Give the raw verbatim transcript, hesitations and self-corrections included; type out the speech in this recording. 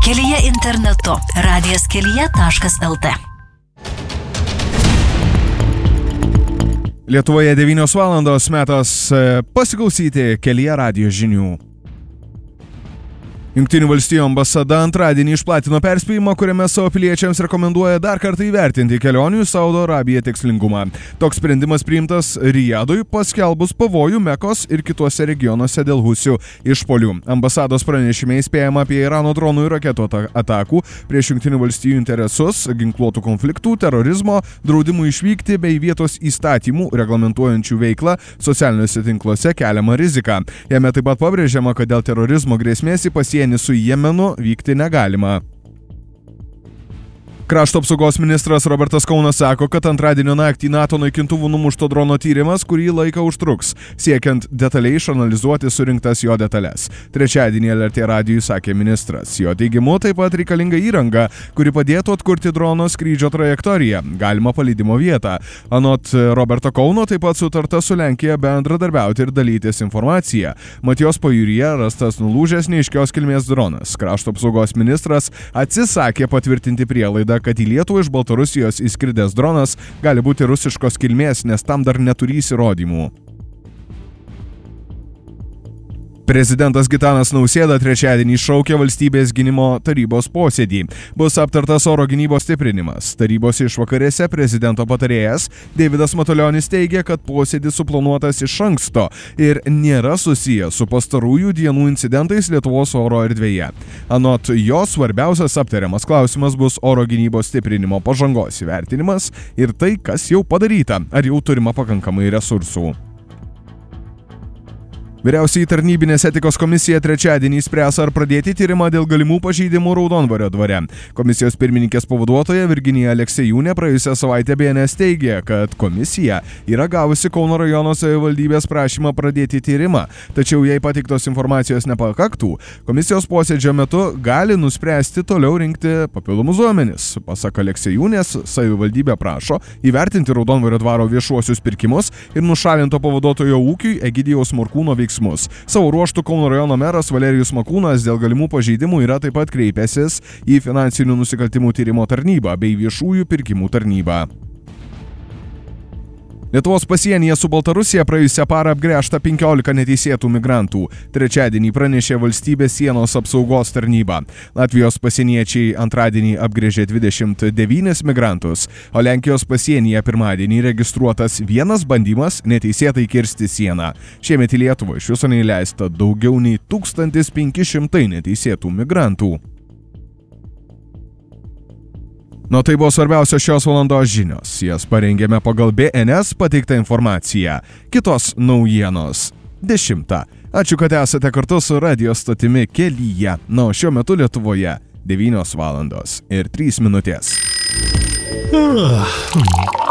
Kelyje internetu. radijas kelyje taškas lt. Lietuvoje devynios valandos, metas pasiklausyti Kelyje radijo žinių. Jungtinių valstijų ambasada antradienį išplatino perspėjimą, kuriame savo piliečiams rekomenduoja dar kartą įvertinti kelionių į Saudo Arabiją tikslingumą. Toks sprendimas priimtas Rijadui paskelbus pavojų Mekos ir kituose regionuose dėl husių išpuolių. Ambasados pranešime įspėjama apie Irano dronų ir raketų atakų prieš Jungtinių valstijų interesus, ginkluotų konfliktų, terorizmo, draudimų išvykti bei vietos įstatymų reglamentuojančių veiklą socialiniuose tinkluose keliamą riziką. Jame taip pat pabrėžiama, kad dėl terorizmo grėsmės į pasienį su Jemenu vykti negalima. Krašto apsaugos ministras Robertas Kaunas sako, kad antradienio naktį NATO naikintuvų numušto drono tyrimas kurį laiką užtruks, siekiant detaliai išanalizuoti surinktas jo detalės. Trečiadienį L R T radijui sakė ministras. Jo teigimu taip pat reikalinga įranga, kuri padėtų atkurti drono skrydžio trajektoriją, galimą palydimo vietą. Anot Roberto Kauno taip pat sutarta su Lenkija bendradarbiauti ir dalytis informaciją. Matijos pajūryje rastas nulūžęs neaiškios kilmės dronas. Krašto apsaugos ministras atsisakė patvirtinti prielaidą, kad į Lietuvą iš Baltarusijos įskridęs dronas gali būti rusiškos kilmės, nes tam dar neturys įrodymų. Prezidentas Gitanas Nausėda trečiadienį šaukė valstybės gynimo tarybos posėdį. Bus aptartas oro gynybos stiprinimas. Tarybos išvakarėse prezidento patarėjas Deividas Matulionis teigė, kad posėdis suplanuotas iš anksto ir nėra susijęs su pastarųjų dienų incidentais Lietuvos oro erdvėje. Anot jo, svarbiausias aptariamas klausimas bus oro gynybos stiprinimo pažangos įvertinimas ir tai, kas jau padaryta, ar jau turima pakankamai resursų. Vyriausioji tarnybinės etikos komisija trečiadienį spręs, ar pradėti tyrimą dėl galimų pažeidimų Raudondvario dvare. Komisijos pirmininkės pavaduotoja Virginija Aleksejūnė praėjusią savaitę B N S teigė, kad komisija yra gavusi Kauno rajono savivaldybės prašymą pradėti tyrimą, tačiau jei pateiktos informacijos nepakaktų, komisijos posėdžio metu gali nuspręsti toliau rinkti papildomus duomenis. Pasak Aleksejūnės, savivaldybė prašo įvertinti Raudondvario dvaro viešuosius pirkimus ir nušalinto pavaduotojo ūkiui Egidijaus Morkūno veiksmus. Savo ruožtų Kauno rajono meras Valerijus Makūnas dėl galimų pažeidimų yra taip pat kreipęsis į finansinių nusikaltimų tyrimo tarnybą bei viešųjų pirkimų tarnybą. Lietuvos pasienyje su Baltarusija praėjusią parą apgręžta penkiolika neteisėtų migrantų. Trečiadienį pranešė valstybės sienos apsaugos tarnyba. Latvijos pasieniečiai antradienį apgręžė dvidešimt devynis migrantus, o Lenkijos pasienyje pirmadienį registruotas vienas bandymas neteisėtai kirsti sieną. Šiemet į Lietuvą iš viso neįleista daugiau nei tūkstantis penki šimtai neteisėtų migrantų. Nu, tai buvo svarbiausios šios valandos žinios. Jas parengėme pagal B N S pateiktą informaciją. Kitos naujienos. Dešimtą. Ačiū, kad esate kartu su radijo stotimi Kelyje. Na, o šiuo metu Lietuvoje devynios valandos ir trys minutės.